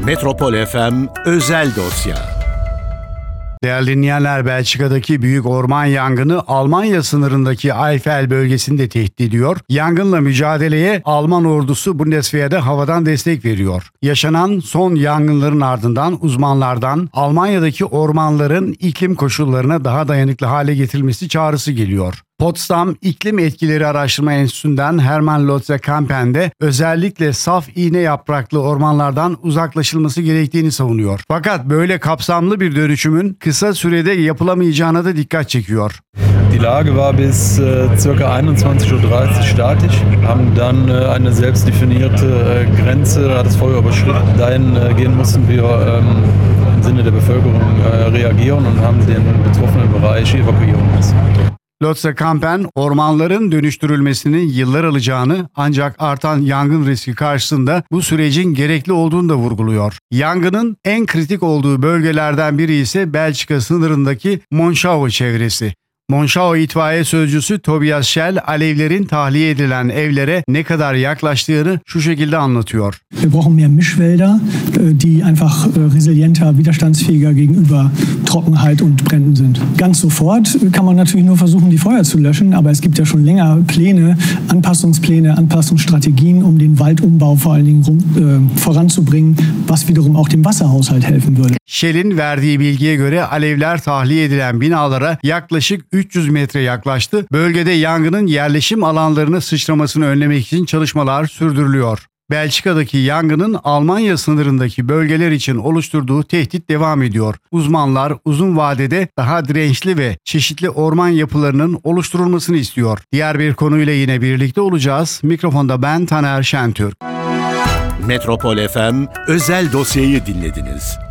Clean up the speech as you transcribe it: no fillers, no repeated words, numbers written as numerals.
Metropol FM Özel Dosya. Değerli dinleyenler, Belçika'daki büyük orman yangını Almanya sınırındaki Eifel bölgesini de tehdit ediyor. Yangınla mücadeleye Alman ordusu Bundeswehr'de havadan destek veriyor. Yaşanan son yangınların ardından uzmanlardan Almanya'daki ormanların iklim koşullarına daha dayanıklı hale getirilmesi çağrısı geliyor. Potsdam İklim Etkileri Araştırma Enstitüsü'nden Hermann Lotze-Kampen de özellikle saf iğne yapraklı ormanlardan uzaklaşılması gerektiğini savunuyor. Fakat böyle kapsamlı bir dönüşümün kısa sürede yapılamayacağına da dikkat çekiyor. Die Lage war bis ca. 21:30 Uhr statisch, haben dann eine selbst definierte Grenze, hat das Feuer überschritten. Dahin gehen mussten wir im Sinne der Bevölkerung reagieren und haben den betroffenen Bereich evakuieren müssen. Lotze-Kampen, ormanların dönüştürülmesinin yıllar alacağını ancak artan yangın riski karşısında bu sürecin gerekli olduğunu da vurguluyor. Yangının en kritik olduğu bölgelerden biri ise Belçika sınırındaki Monschau çevresi. Monschau itfaiye sözcüsü Tobias Schell, alevlerin tahliye edilen evlere ne kadar yaklaştığını şu şekilde anlatıyor. Wir brauchen mehr Mischwälder, die einfach resilienter, widerstandsfähiger gegenüber Trockenheit und Bränden sind. Ganz sofort kann man natürlich nur versuchen, die Feuer zu löschen, aber es gibt ja schon länger Pläne, Anpassungsstrategien, um den Waldumbau vor allen Dingen voranzubringen, was wiederum auch dem Wasserhaushalt helfen würde. Shell'in verdiği bilgiye göre alevler tahliye edilen binalara yaklaşık 300 metre yaklaştı. Bölgede yangının yerleşim alanlarına sıçramasını önlemek için çalışmalar sürdürülüyor. Belçika'daki yangının Almanya sınırındaki bölgeler için oluşturduğu tehdit devam ediyor. Uzmanlar uzun vadede daha dirençli ve çeşitli orman yapılarının oluşturulmasını istiyor. Diğer bir konuyla yine birlikte olacağız. Mikrofonda ben Taner Şentürk. Metropol FM Özel Dosya'yı dinlediniz.